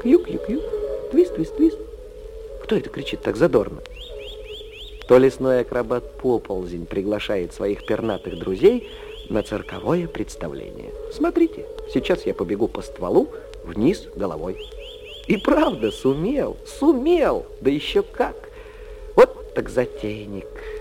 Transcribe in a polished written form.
Юк-юк-юк, твист-твист-твист. Кто это кричит так задорно? То лесной акробат-поползень приглашает своих пернатых друзей на цирковое представление. Смотрите, сейчас я побегу по стволу вниз головой. И правда, сумел, да еще как. Вот так затейник.